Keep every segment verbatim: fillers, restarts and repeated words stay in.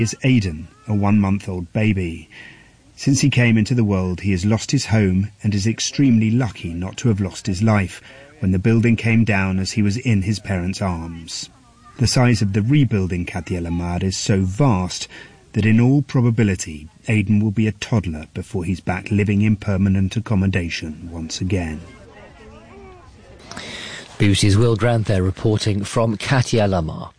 is Aiden, a one-month-old baby. Since he came into the world, he has lost his home and is extremely lucky not to have lost his life when the building came down as he was in his parents' arms. The size of the rebuilding Katia Lamar is so vast that in all probability Aiden will be a toddler before he's back living in permanent accommodation once again. B B C's Will Grant there reporting from Katia Lamar.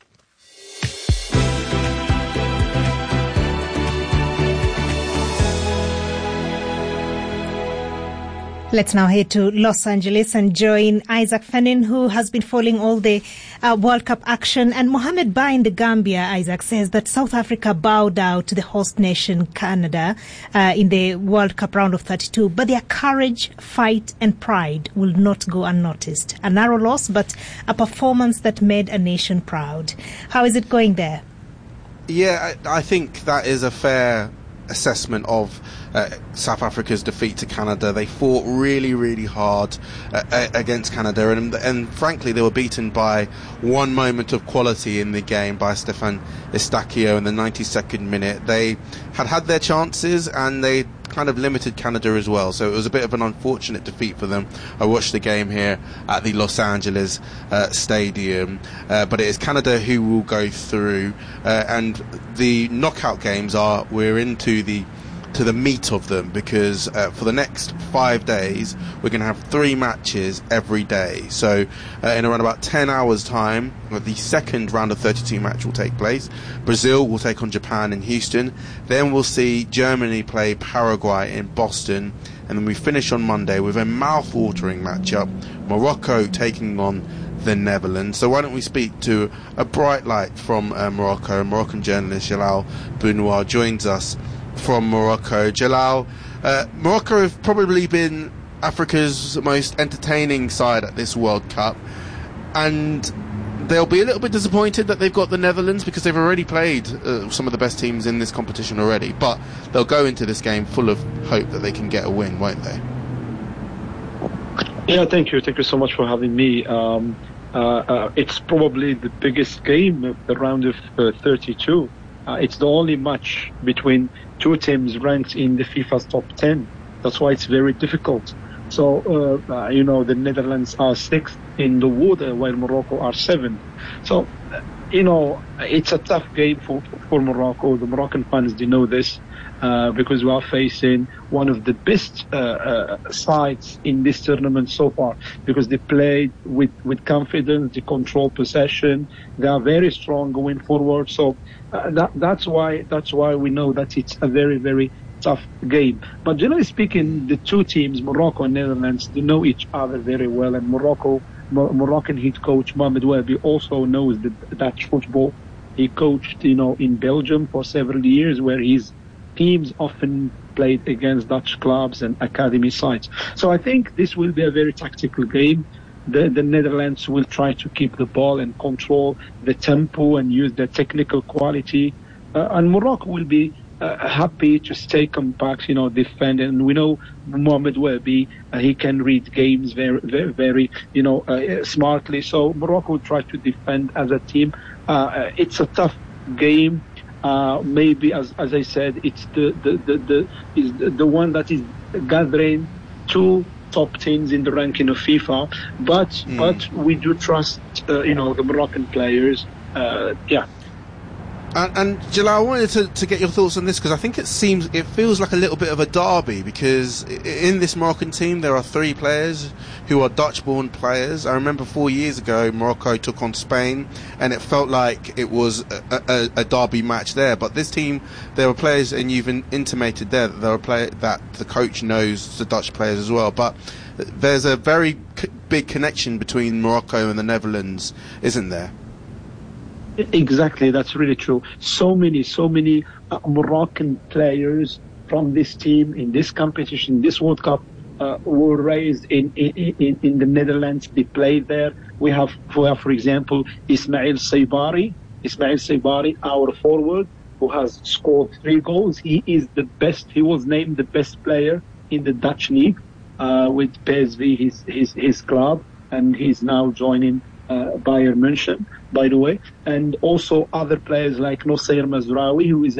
Let's now head to Los Angeles and join Isaac Fanin, who has been following all the uh, World Cup action. And Mohamed Ba in the Gambia, Isaac, says that South Africa bowed out to the host nation, Canada, uh, in the World Cup round of thirty-two. But their courage, fight and pride will not go unnoticed. A narrow loss, but a performance that made a nation proud. How is it going there? Yeah, I, I think that is a fair assessment of uh, South Africa's defeat to Canada. They fought really, really hard uh, against Canada, and, and frankly, they were beaten by one moment of quality in the game by Stefan Eustaquio in the ninety-second minute. They had had their chances, and they kind of limited Canada as well, so it was a bit of an unfortunate defeat for them. I watched the game here at the Los Angeles uh, Stadium, uh, but it is Canada who will go through, uh, and the knockout games are, we're into the to the meat of them, because uh, for the next five days we're going to have three matches every day. So uh, in around about ten hours time, the second round of thirty-two match will take place. Brazil will take on Japan in Houston, then we'll see Germany play Paraguay in Boston, and then we finish on Monday with a mouth-watering matchup, Morocco taking on the Netherlands. So why don't we speak to a bright light from uh, Morocco. A Moroccan journalist, Jalal Benoit, joins us from Morocco. Jalal, uh, Morocco have probably been Africa's most entertaining side at this World Cup, and they'll be a little bit disappointed that they've got the Netherlands, because they've already played uh, some of the best teams in this competition already, but they'll go into this game full of hope that they can get a win, won't they? Yeah, thank you. Thank you so much for having me. Um, uh, uh, it's probably the biggest game of the round of uh, thirty-two. Uh, it's the only match between two teams ranked in the FIFA's top ten. That's why it's very difficult. So, uh, uh, you know, the Netherlands are sixth in the water, while Morocco are seventh. So, uh, you know, it's a tough game for, for Morocco. The Moroccan fans, they know this, uh, because we are facing one of the best uh, uh, sides in this tournament so far, because they played with, with confidence, they control possession, they are very strong going forward. So uh, that, that's why that's why we know that it's a very, very tough game. But generally speaking, the two teams, Morocco and Netherlands, they know each other very well, and Morocco, Mo- Moroccan head coach Mohamed Wabi also knows the Dutch football. He coached, you know, in Belgium for several years, where his teams often played against Dutch clubs and academy sides. So I think this will be a very tactical game. The, the Netherlands will try to keep the ball and control the tempo and use their technical quality. Uh, and Morocco will be uh, happy to stay compact, you know, defend. And we know Mohamed Wabi, uh, he can read games very, very, very you know, uh, smartly. So Morocco will try to defend as a team. Uh, it's a tough game. Uh, maybe, as as I said, it's the the the, the is the, the one that is gathering two top teams in the ranking of FIFA. But mm. but we do trust, uh, you know, the Moroccan players. Uh, yeah. And, and Jalal, I wanted to, to get your thoughts on this, because I think it seems, it feels like a little bit of a derby, because in this Moroccan team there are three players who are Dutch-born players. I remember four years ago Morocco took on Spain, and it felt like it was a, a, a derby match there. But this team, there are players, and you've intimated there that there are players that the coach knows the Dutch players as well. But there's a very c- big connection between Morocco and the Netherlands, isn't there? Exactly, that's really true. So many, so many uh, Moroccan players from this team in this competition, this World Cup, uh, were raised in, in in in the Netherlands. They played there. We have, we have, for example, Ismail Saibari. Ismail Saibari, our forward, who has scored three goals. He is the best. He was named the best player in the Dutch league uh, with P S V, his his his club, and he's now joining Uh, Bayern München, by the way, and also other players like Nosseir Mazraoui, who is